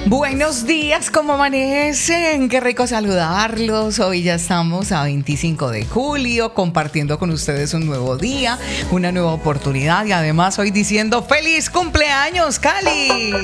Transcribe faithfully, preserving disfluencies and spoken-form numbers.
Buenos días, ¿cómo amanecen? Qué rico saludarlos. Hoy ya estamos a veinticinco de julio, compartiendo con ustedes un nuevo día, una nueva oportunidad y además hoy diciendo ¡feliz cumpleaños, Cali!